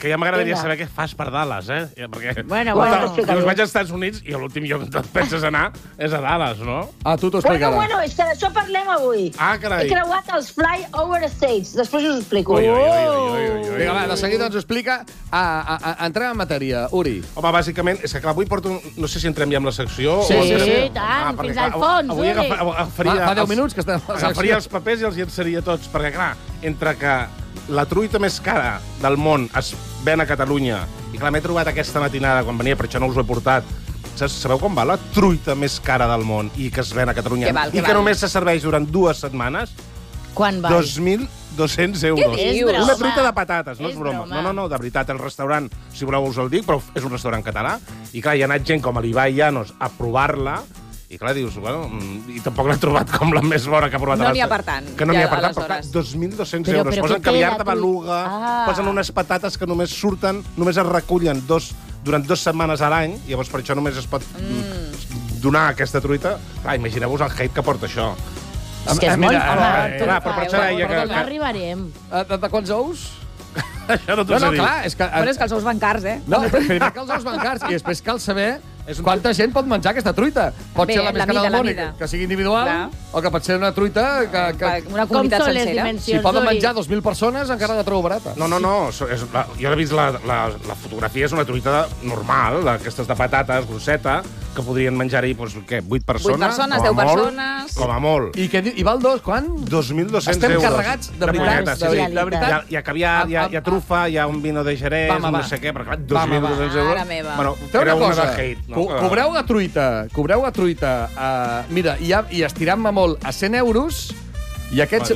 que ja m'agradaria saber què fas per Dallas, Perquè Bueno. Dius, vaig als Estats Units i l'últim lloc on et penses anar és a Dallas, no? Tu t'ho explicaràs. Bueno, és que d'això parlem avui. Carai. He creuat els Flyover States. Després us ho explico. Vinga, va, de seguida ens ho explica. Entrem en matèria. Uri. Home, bàsicament, és que clar, avui porto... No sé si entrem ja amb la secció... Sí, tant, fins al fons. Avui agafaria... Fa 10 minuts que estem a la secció. Agafaria els papers i els llençaria tots, perquè clar, entre que la truita més cara del món es ven a Catalunya, i clar, m'he trobat aquesta matinada, quan venia, per això no us ho he portat, sabeu com va la truita més cara del món i que es ven a Catalunya? I que només se serveix durant 2 setmanes? Quan val? 2.200 euros. Què dius? Una truita de patates, no és És broma. broma. No, de veritat, el restaurant, si voleu us el dic, però és un restaurant català, i clar, hi ha anat gent com l'Ibai Llanos a provar-la, i clar, dius, bueno, i tampoc l'he trobat com la més bona que ha provat. No n'hi ha per tant. Que no n'hi ha per tant, Ja, però clar, 2.200 Però euros. què Posen té caviar la de beluga, posen unes patates que només surten, només es recullen durant 2 setmanes a l'any, llavors per això només es pot donar aquesta truita. Clar, imagineu-vos el hate que porta això. És que és molt... Clar, però per això deia que... No arribarem. De quants ous? Això no t'ho sé dir. Clar, és que... Bueno, és que els ous van cars, No, primer que els ous van cars, i després cal saber quanta gent pot menjar aquesta truita. Pot ser la més cara del món, que sigui individual, o que pot ser una truita que... Una comunitat Com són les sencera. dimensions? Si poden menjar 2.000 persones, encara la trobo barata. No. Jo he vist la fotografia, és una truita normal, d'aquestes de patates, grosseta, que podrien menjar-hi, doncs, què, 8 persones? 8 persones, com a 10 molt, persones. Com a molt. I val quant? 2.200 Estem euros. carregats de veritat, monedes, sí. de veritat. Hi ha caviar, hi ha trufa, hi ha un vino de Jerez, no sé què, però clar, 2.200 euros... Mare meva. Bueno, Feu una era una cosa, de hate, no? cobreu la truita, mira, i estirant-me molt, a 100 euros, i aquests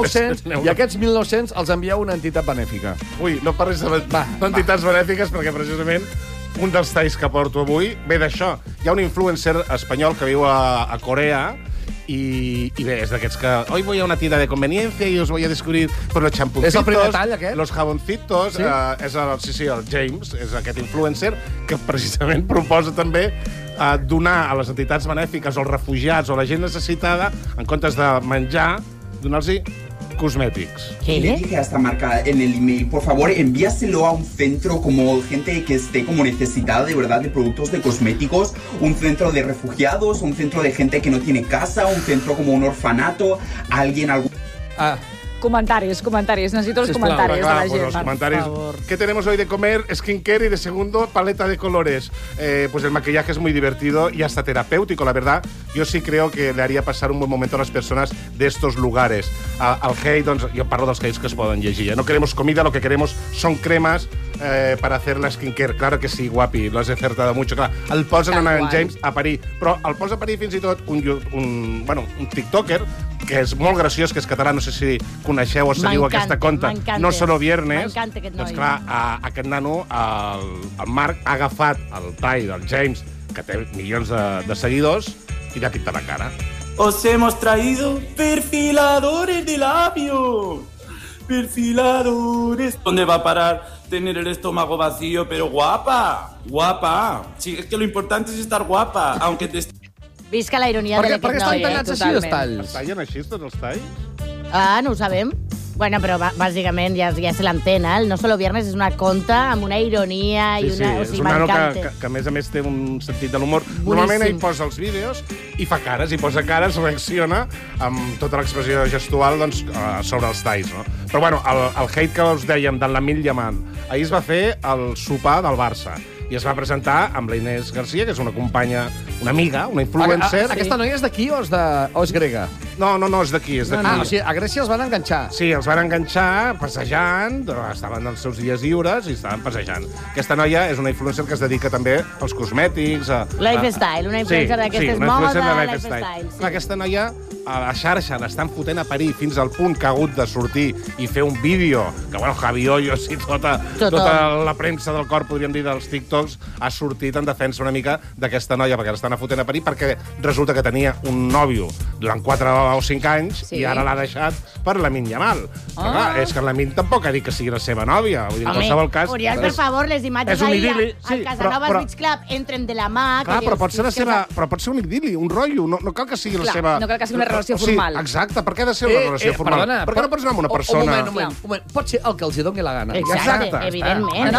1.900 els envieu a una entitat benèfica. Ui, no parlis d'entitats benèfiques, perquè precisament un dels talls que porto avui ve d'això. Hi ha un influencer espanyol que viu a Corea i bé, és d'aquests que hoy voy a una tienda de conveniencia y os voy a descobrir pues, los champuncitos, és el primer tall, aquest? Los jaboncitos, sí? És el James, és aquest influencer que precisament proposa també donar a les entitats benèfiques o als refugiats o a la gent necessitada, en comptes de menjar, donar-los cosmètics. Le dije a esta marca en el email, por favor, envíaselo a un centro como gente que esté como necesitada de verdad de productos de cosméticos, un centro de refugiados, un centro de gente que no tiene casa, un centro como un orfanato, algún... Comentaris. Necesito los comentarios de la gente. Los comentarios. ¿Qué tenemos hoy de comer? Skincare y de segundo, paleta de colores. Pues el maquillaje es muy divertido y hasta terapéutico, la verdad. Yo sí creo que le haría pasar un buen momento a las personas de estos lugares. Al hate, doncs, jo parlo dels hates que es poden llegir. No queremos comida, lo que queremos son cremas para hacer la skincare. Claro que sí, guapi, lo has acertado mucho. Clar, el posen en James a parir. Però el posa a parir fins i tot un tiktoker que és molt graciós, que és català, no sé si coneixeu o seguiu aquesta conta. No Solo Viernes. M'encanta aquest noi. Doncs clar, aquest nano, el Marc, ha agafat el tall del James, que té milions de seguidors, i l'ha pintat la cara. Os hemos traído perfiladores de labios. Perfiladores. ¿Dónde va a parar tener el estómago vacío? Pero guapa, guapa. Sí, es que lo importante es estar guapa, aunque te... Visca la ironia d'aquest noi. Per què estan tallats així els talls? Es tallen així tots els talls? No ho sabem. Bueno, però bàsicament ja se l'entén, el No Solo Viernes és una conta amb una ironia i una... Sí, és un nano que a més a més té un sentit de l'humor. Normalment ell posa els vídeos i fa cares, reacciona amb tota l'expressió gestual doncs, sobre els talls, no? Però bueno, el hate que us dèiem de l'Lamine Yamal, ahir es va fer el sopar del Barça i es va presentar amb la Inés Garcia, que és una companya, una amiga, una influencer. Aquesta noia és d'aquí o és grega? No, és d'aquí, és d'aquí. O sigui, a Grècia els van enganxar. Sí, els van enganxar passejant, estaven als seus dies lliures i estaven passejant. Aquesta noia és una influencer que es dedica també als cosmètics. Lifestyle, una influencer d'aquestes moda, lifestyle. Aquesta noia a la xarxa l'estan fotent a parir fins al punt que ha hagut de sortir i fer un vídeo, que bueno, Javi Hoyos i tota la premsa del cor, podríem dir, dels TikToks, ha sortit en defensa una mica d'aquesta noia, perquè l'estan fotent a parir, perquè resulta que tenia un nòvio durant 4 o 5 anys i ara l'ha deixat per Lamine Yamal. Però clar, és que Lamine tampoc ha dit que sigui la seva nòvia. Vull dir, en qualsevol cas... Oriol, per favor, les imatges ahir al Casanovas Beach Club entren de la mà... Clar, però pot ser un idili, un rotllo. No cal que sigui la seva... No cal que sigui una relació formal. Exacte, per què ha de ser una relació formal? Perdona, per què no pots anar amb una persona... Un moment. Pot ser el que els doni la gana. Exacte, evidentment.